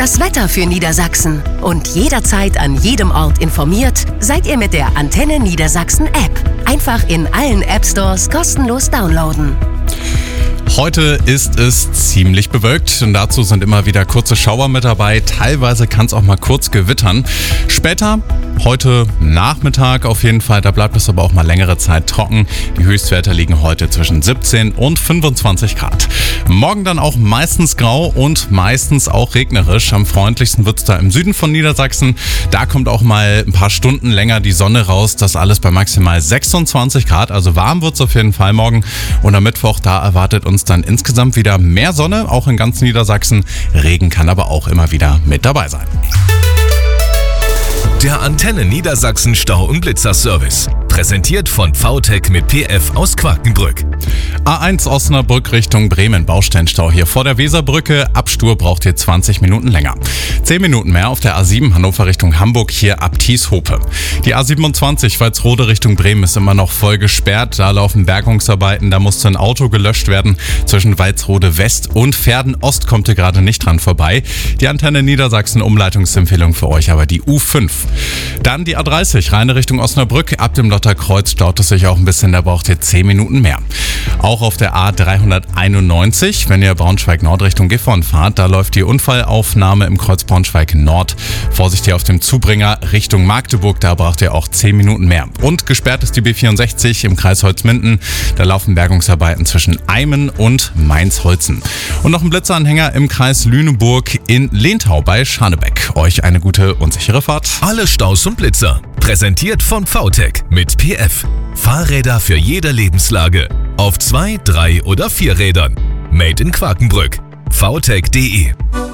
Das Wetter für Niedersachsen. Und jederzeit an jedem Ort informiert seid ihr mit der Antenne Niedersachsen App. Einfach in allen App Stores kostenlos downloaden. Heute ist es ziemlich bewölkt und dazu sind immer wieder kurze Schauer mit dabei. Teilweise kann es auch mal kurz gewittern. Später, heute Nachmittag auf jeden Fall, da bleibt es aber auch mal längere Zeit trocken. Die Höchstwerte liegen heute zwischen 17 und 25 Grad. Morgen dann auch meistens grau und meistens auch regnerisch. Am freundlichsten wird es da im Süden von Niedersachsen. Da kommt auch mal ein paar Stunden länger die Sonne raus. Das alles bei maximal 26 Grad. Also warm wird es auf jeden Fall morgen. Und am Mittwoch, da erwartet uns dann insgesamt wieder mehr Sonne, auch in ganz Niedersachsen. Regen kann aber auch immer wieder mit dabei sein. Der Antenne Niedersachsen Stau- und Blitzer-Service. Präsentiert von VTech mit PF aus Quakenbrück. A1 Osnabrück Richtung Bremen, Baustellenstau hier vor der Weserbrücke. Abstur braucht ihr 20 Minuten länger. 10 Minuten mehr auf der A7 Hannover Richtung Hamburg, hier ab Thieshope. Die A27 Walsrode Richtung Bremen ist immer noch voll gesperrt. Da laufen Bergungsarbeiten, da musste ein Auto gelöscht werden. Zwischen Walsrode West und Verden Ost kommt ihr gerade nicht dran vorbei. Die Antenne Niedersachsen Umleitungsempfehlung für euch aber die U5. Dann die A30 Rheine Richtung Osnabrück. Ab dem Lotterkreuz staut es sich auch ein bisschen, da braucht ihr 10 Minuten mehr. Auch auf der A391, wenn ihr Braunschweig-Nord Richtung Gifhorn fahrt, da läuft die Unfallaufnahme im Kreuz Braunschweig-Nord. Vorsicht hier auf dem Zubringer Richtung Magdeburg, da braucht ihr auch 10 Minuten mehr. Und gesperrt ist die B64 im Kreis Holzminden. Da laufen Bergungsarbeiten zwischen Eimen und Mainz-Holzen. Und noch ein Blitzanhänger im Kreis Lüneburg in Lehntau bei Scharnebeck. Euch eine gute und sichere Fahrt. Alle Staus und Blitzer. Präsentiert von VTech mit PF. Fahrräder für jede Lebenslage. Auf 2, 3 oder 4 Rädern. Made in Quakenbrück. vtech.de